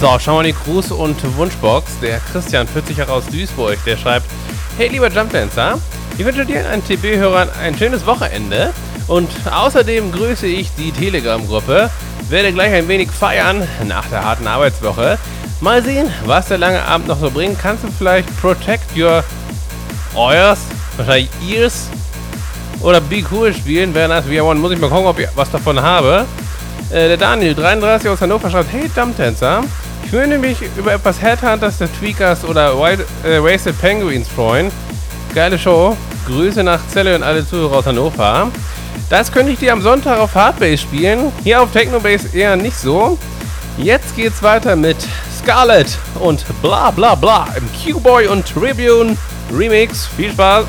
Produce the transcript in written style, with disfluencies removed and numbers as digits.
So, schauen wir mal die Gruß- und Wunschbox. Der Christian, 40 Jahre aus Duisburg, der schreibt: Hey lieber Jumpdancer, ich wünsche dir einen TB-Hörern ein schönes Wochenende und außerdem grüße ich die Telegram-Gruppe, werde gleich ein wenig feiern nach der harten Arbeitswoche. Mal sehen, was der lange Abend noch so bringt. Kannst du vielleicht Protect Your Ears, wahrscheinlich Ears, oder Be Cool spielen? Wäre nice. Muss ich mal gucken, ob ich was davon habe. Der Daniel, 33 aus Hannover, schreibt: Hey Jumpdancer, ich würde mich über etwas Headhunters der Tweakers oder Wasted Penguins freuen. Geile Show. Grüße nach Celle und alle Zuhörer aus Hannover. Das könnte ich dir am Sonntag auf Hardbase spielen. Hier auf Technobase eher nicht so. Jetzt geht's weiter mit Scarlett und Bla Bla Bla im Q-Boy und Tribune Remix. Viel Spaß!